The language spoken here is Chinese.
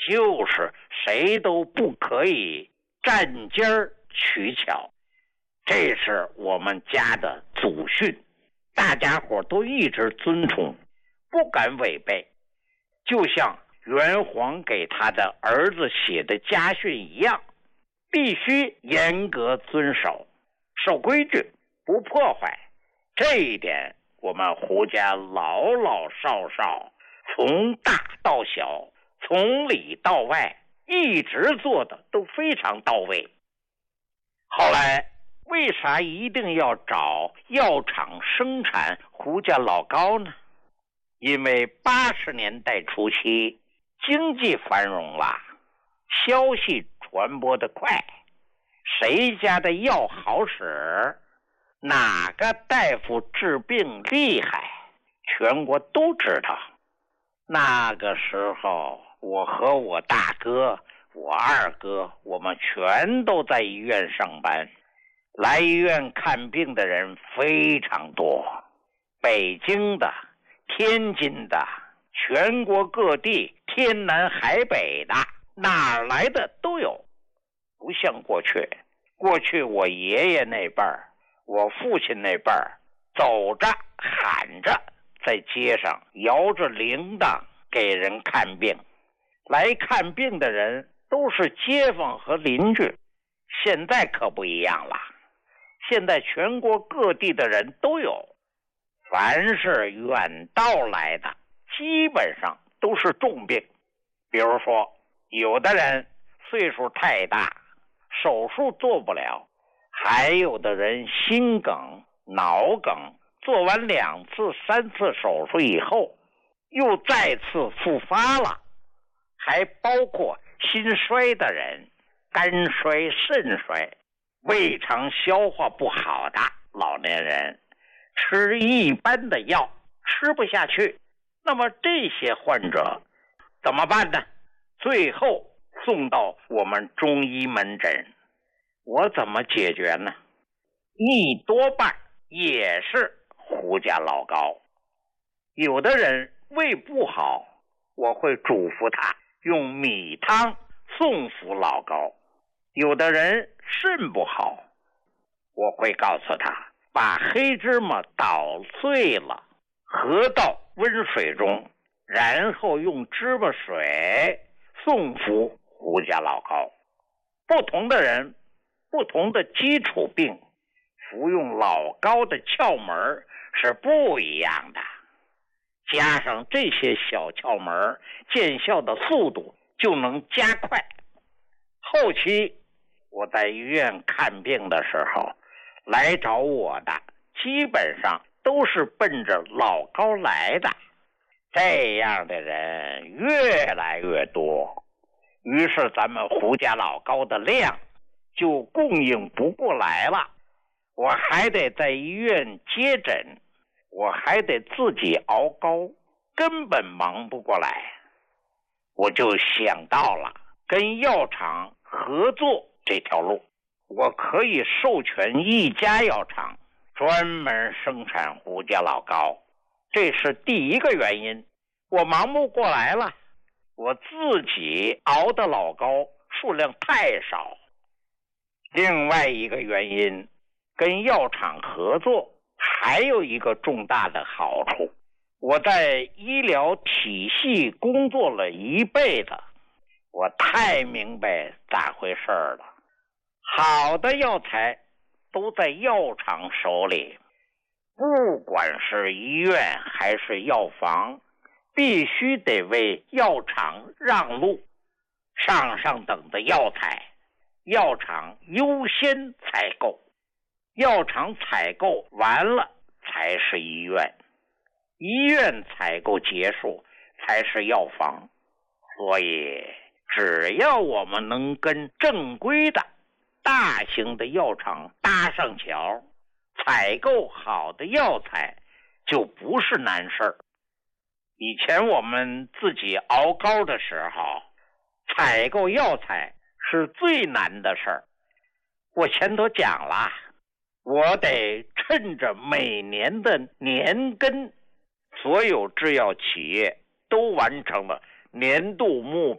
就是谁都不可以占尖儿取巧，这是我们家的祖训，大家伙都一直遵从，不敢违背，就像元皇给他的儿子写的家训一样，必须严格遵守，守规矩，不破坏。这一点我们胡家老老少少，从大到小，从里到外，一直做的都非常到位。后来为啥一定要找药厂生产胡家老高呢？因为80年代初期经济繁荣了，消息传播的快，谁家的药好使，哪个大夫治病厉害，全国都知道。那个时候我和我大哥我二哥，我们全都在医院上班，来医院看病的人非常多，北京的、天津的，全国各地，天南海北的，哪儿来的都有。不像过去我爷爷那辈儿，我父亲那辈儿，走着喊着在街上摇着铃铛给人看病，来看病的人都是街坊和邻居。现在可不一样了，现在全国各地的人都有，凡是远道来的基本上都是重病。比如说有的人岁数太大，手术做不了，还有的人心梗、脑梗，做完2次、3次手术以后又再次复发了，还包括心衰的人、肝衰、肾衰、胃肠消化不好的老年人，吃一般的药吃不下去。那么这些患者怎么办呢？最后送到我们中医门诊，我怎么解决呢？一多半也是胡家老高。有的人胃不好，我会嘱咐他用米汤送服老高。有的人肾不好，我会告诉他把黑芝麻捣碎了，合到温水中，然后用芝麻水送服胡家老高。不同的人，不同的基础病，服用老高的窍门是不一样的。加上这些小窍门，见效的速度就能加快。后期我在医院看病的时候，来找我的基本上都是奔着老高来的，这样的人越来越多，于是咱们胡家老高的量就供应不过来了。我还得在医院接诊，我还得自己熬膏，根本忙不过来。我就想到了跟药厂合作这条路，我可以授权一家药厂专门生产胡家老高，这是第一个原因。我忙不过来了，我自己熬的老高数量太少。另外一个原因，跟药厂合作还有一个重大的好处，我在医疗体系工作了一辈子，我太明白咋回事了。好的药材都在药厂手里，不管是医院还是药房，必须得为药厂让路。上等的药材，药厂优先采购，药厂采购完了才是医院，医院采购结束才是药房。所以只要我们能跟正规的大型的药厂搭上桥，采购好的药材就不是难事儿。以前我们自己熬膏的时候，采购药材是最难的事儿。我前头讲了，我得趁着每年的年根，所有制药企业都完成了年度目